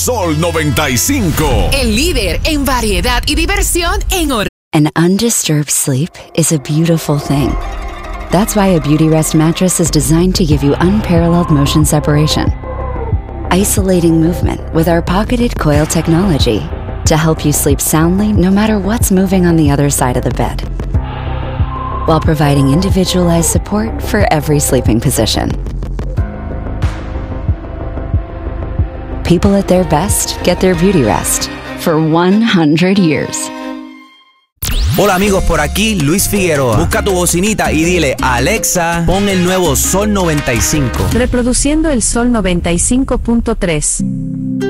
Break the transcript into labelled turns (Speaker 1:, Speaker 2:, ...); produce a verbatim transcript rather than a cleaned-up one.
Speaker 1: Sol noventa y cinco.
Speaker 2: El líder en variedad y diversión en Orlando.
Speaker 3: An undisturbed sleep is a beautiful thing. That's why a Beautyrest mattress is designed to give you unparalleled motion separation. Isolating movement with our pocketed coil technology to help you sleep soundly no matter what's moving on the other side of the bed, while providing individualized support for every sleeping position. People at their best get their Beautyrest for one hundred years.
Speaker 4: Hola amigos, por aquí Luis Figueroa. Busca tu bocinita y dile a Alexa, pon el nuevo Sol noventa y cinco.
Speaker 5: Reproduciendo el Sol noventa y cinco punto tres.